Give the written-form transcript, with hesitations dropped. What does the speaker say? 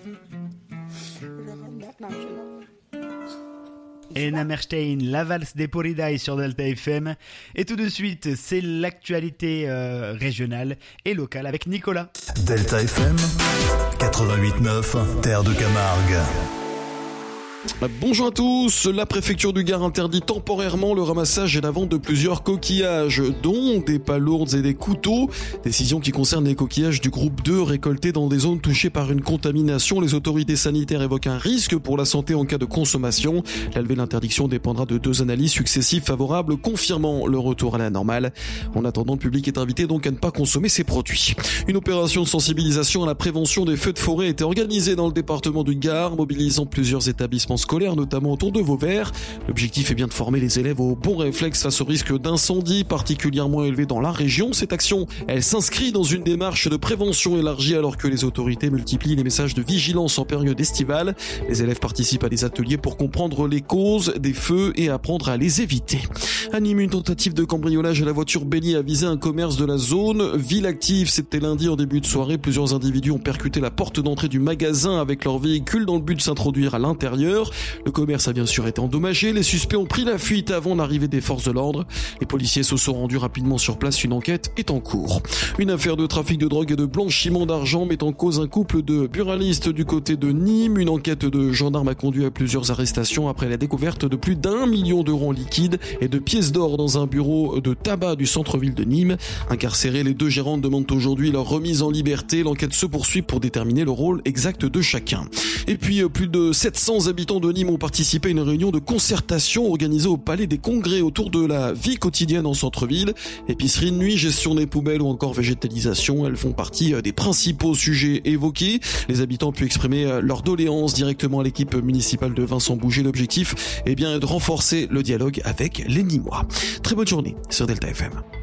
Elena Merstein, la valse des Poridae sur Delta FM. Et tout de suite, c'est l'actualité régionale et locale avec Nicolas. Delta FM, 88.9, Terre de Camargue. Bonjour à tous. La préfecture du Gard interdit temporairement le ramassage et la vente de plusieurs coquillages, dont des palourdes et des couteaux. Décision qui concerne les coquillages du groupe 2 récoltés dans des zones touchées par une contamination. Les autorités sanitaires évoquent un risque pour la santé en cas de consommation. La levée de l'interdiction dépendra de 2 analyses successives favorables confirmant le retour à la normale. En attendant, le public est invité donc à ne pas consommer ces produits. Une opération de sensibilisation à la prévention des feux de forêt a été organisée dans le département du Gard, mobilisant plusieurs établissements scolaires, notamment autour de Vauvert. L'objectif est bien de former les élèves aux bons réflexes face au risque d'incendie particulièrement élevé dans la région. Cette action, elle s'inscrit dans une démarche de prévention élargie alors que les autorités multiplient les messages de vigilance en période estivale. Les élèves participent à des ateliers pour comprendre les causes des feux et apprendre à les éviter. À Nîmes, une tentative de cambriolage à la voiture bélier a visé un commerce de la zone. Ville active, c'était lundi en début de soirée. Plusieurs individus ont percuté la porte d'entrée du magasin avec leur véhicule dans le but de s'introduire à l'intérieur. Le commerce a bien sûr été endommagé. Les suspects ont pris la fuite avant l'arrivée des forces de l'ordre. Les policiers se sont rendus rapidement sur place. Une enquête est en cours. Une affaire de trafic de drogue et de blanchiment d'argent met en cause un couple de buralistes du côté de Nîmes. Une enquête de gendarmes a conduit à plusieurs arrestations après la découverte de plus d'1 million d'euros en liquide et de pièces d'or dans un bureau de tabac du centre-ville de Nîmes. Incarcérés, les 2 gérantes demandent aujourd'hui leur remise en liberté. L'enquête se poursuit pour déterminer le rôle exact de chacun. Et puis, plus de 700 habitants de Nîmes ont participé à une réunion de concertation organisée au Palais des Congrès autour de la vie quotidienne en centre-ville. Épicerie de nuit, gestion des poubelles ou encore végétalisation, elles font partie des principaux sujets évoqués. Les habitants ont pu exprimer leurs doléances directement à l'équipe municipale de Vincent Bouget. L'objectif est bien de renforcer le dialogue avec les Nîmois. Très bonne journée sur Delta FM.